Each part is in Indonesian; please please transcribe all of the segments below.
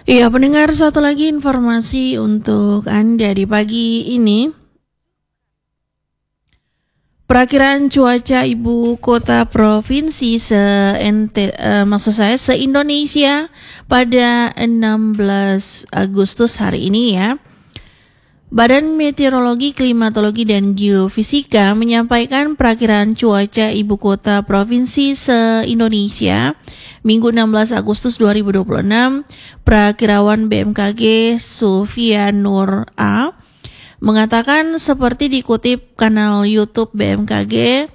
Iya, pendengar, satu lagi informasi untuk Anda di pagi ini. Perakiraan cuaca ibu kota provinsi se-Indonesia pada 16 Agustus hari ini ya. Badan Meteorologi, Klimatologi, dan Geofisika menyampaikan perakiraan cuaca ibu kota provinsi se-Indonesia Minggu 16 Agustus 2026. Perakirawan BMKG Sufian Nur A mengatakan seperti dikutip kanal YouTube BMKG,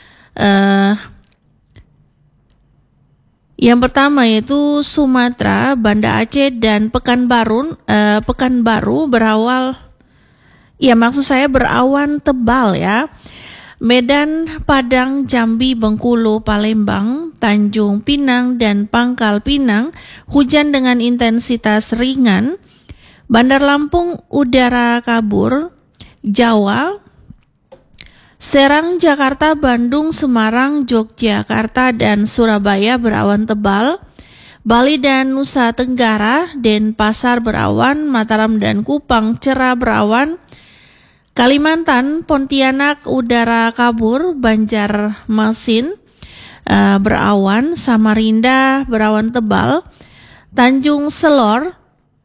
yang pertama yaitu Sumatera, Banda Aceh, dan Pekanbaru berawal. Ya, maksud saya berawan tebal ya. Medan, Padang, Jambi, Bengkulu, Palembang, Tanjung Pinang, dan Pangkal Pinang, hujan dengan intensitas ringan. Bandar Lampung, udara kabur. Jawa, Serang, Jakarta, Bandung, Semarang, Yogyakarta, dan Surabaya berawan tebal. Bali dan Nusa Tenggara, Denpasar berawan, Mataram dan Kupang cerah berawan. Kalimantan, Pontianak, udara kabur. Banjarmasin berawan, Samarinda berawan tebal. Tanjung Selor,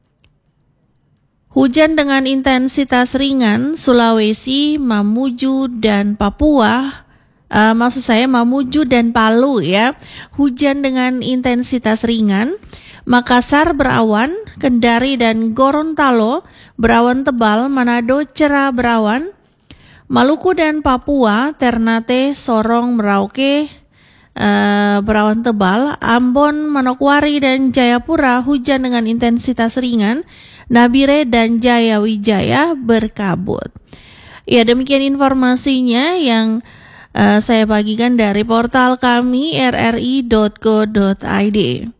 hujan dengan intensitas ringan. Sulawesi, Mamuju, dan Papua, Mamuju dan Palu ya, hujan dengan intensitas ringan. Makassar berawan, Kendari dan Gorontalo berawan tebal, Manado cerah berawan. Maluku dan Papua, Ternate, Sorong, Merauke berawan tebal. Ambon, Manokwari, dan Jayapura hujan dengan intensitas ringan. Nabire dan Jayawijaya berkabut. Ya, demikian informasinya yang saya bagikan dari portal kami rri.co.id.